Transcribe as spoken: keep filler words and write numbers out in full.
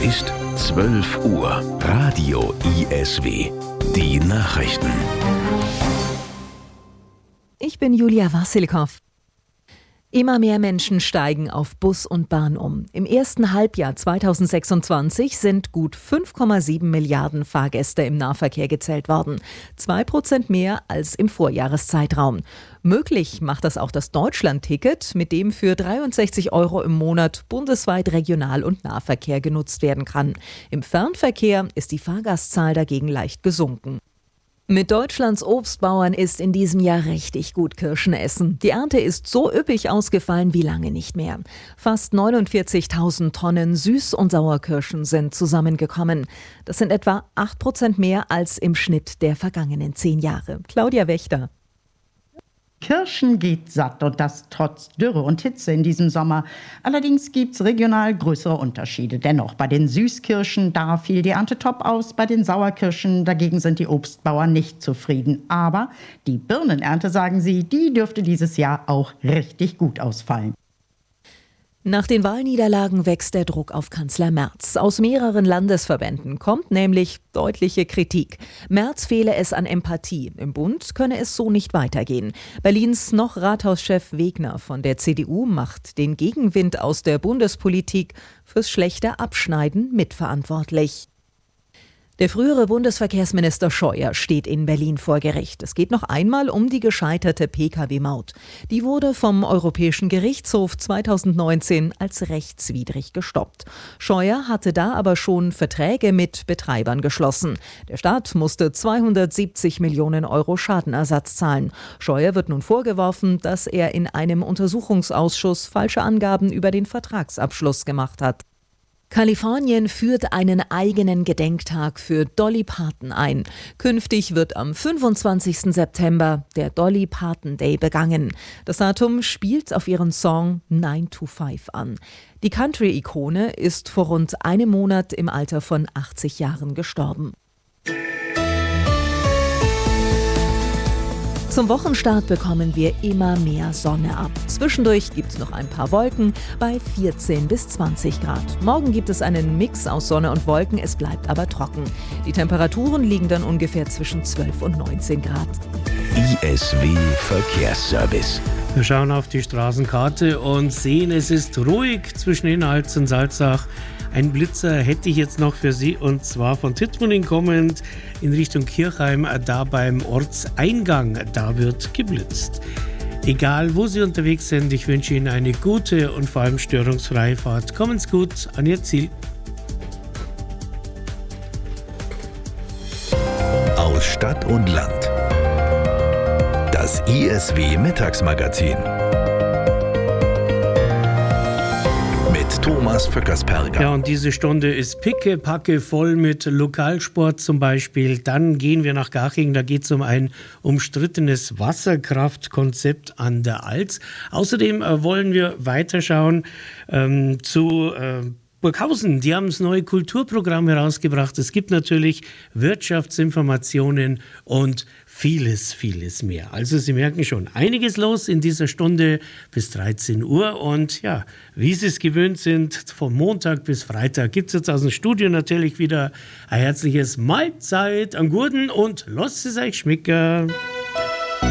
ist zwölf Uhr. Radio I S W. Die Nachrichten. Ich bin Julia Wassilkow. Immer mehr Menschen steigen auf Bus und Bahn um. Im ersten Halbjahr zweitausendsechsundzwanzig sind gut fünf Komma sieben Milliarden Fahrgäste im Nahverkehr gezählt worden. Zwei Prozent mehr als im Vorjahreszeitraum. Möglich macht das auch das Deutschland-Ticket, mit dem für dreiundsechzig Euro im Monat bundesweit Regional- und Nahverkehr genutzt werden kann. Im Fernverkehr ist die Fahrgastzahl dagegen leicht gesunken. Mit Deutschlands Obstbauern ist in diesem Jahr richtig gut Kirschen essen. Die Ernte ist so üppig ausgefallen wie lange nicht mehr. Fast neunundvierzigtausend Tonnen Süß- und Sauerkirschen sind zusammengekommen. Das sind etwa acht Prozent mehr als im Schnitt der vergangenen zehn Jahre. Claudia Wächter. Kirschen geht satt und das trotz Dürre und Hitze in diesem Sommer. Allerdings gibt es regional größere Unterschiede. Dennoch, bei den Süßkirschen, da fiel die Ernte top aus. Bei den Sauerkirschen dagegen sind die Obstbauern nicht zufrieden. Aber die Birnenernte, sagen sie, die dürfte dieses Jahr auch richtig gut ausfallen. Nach den Wahlniederlagen wächst der Druck auf Kanzler Merz. Aus mehreren Landesverbänden kommt nämlich deutliche Kritik. Merz fehle es an Empathie. Im Bund könne es so nicht weitergehen. Berlins noch Rathauschef Wegner von der C D U macht den Gegenwind aus der Bundespolitik fürs schlechte Abschneiden mitverantwortlich. Der frühere Bundesverkehrsminister Scheuer steht in Berlin vor Gericht. Es geht noch einmal um die gescheiterte P K W-Maut. Die wurde vom Europäischen Gerichtshof zweitausendneunzehn als rechtswidrig gestoppt. Scheuer hatte da aber schon Verträge mit Betreibern geschlossen. Der Staat musste zweihundertsiebzig Millionen Euro Schadenersatz zahlen. Scheuer wird nun vorgeworfen, dass er in einem Untersuchungsausschuss falsche Angaben über den Vertragsabschluss gemacht hat. Kalifornien führt einen eigenen Gedenktag für Dolly Parton ein. Künftig wird am fünfundzwanzigsten September der Dolly Parton Day begangen. Das Datum spielt auf ihren Song nine to five an. Die Country-Ikone ist vor rund einem Monat im Alter von achtzig Jahren gestorben. Zum Wochenstart bekommen wir immer mehr Sonne ab. Zwischendurch gibt es noch ein paar Wolken bei vierzehn bis zwanzig Grad. Morgen gibt es einen Mix aus Sonne und Wolken, es bleibt aber trocken. Die Temperaturen liegen dann ungefähr zwischen zwölf und neunzehn Grad. I S W Verkehrsservice. Wir schauen auf die Straßenkarte und sehen, es ist ruhig zwischen Inhals und Salzach. Ein Blitzer hätte ich jetzt noch für Sie, und zwar von Tittmoning kommend in Richtung Kirchheim, da beim Ortseingang, da wird geblitzt. Egal, wo Sie unterwegs sind, ich wünsche Ihnen eine gute und vor allem störungsfreie Fahrt. Kommen Sie gut an Ihr Ziel. Aus Stadt und Land. Das I S W Mittagsmagazin. Thomas Vöckersperger. Ja, und diese Stunde ist pickepacke voll mit Lokalsport zum Beispiel. Dann gehen wir nach Garching, da geht es um ein umstrittenes Wasserkraftkonzept an der Alz. Außerdem äh, wollen wir weiterschauen ähm, zu äh, Burghausen. Die haben das neue Kulturprogramm herausgebracht. Es gibt natürlich Wirtschaftsinformationen und vieles, vieles mehr. Also Sie merken schon, einiges los in dieser Stunde bis dreizehn Uhr. Und ja, wie Sie es gewöhnt sind, von Montag bis Freitag gibt es jetzt aus dem Studio natürlich wieder ein herzliches Mahlzeit an Gurten und lasst es euch schmecken.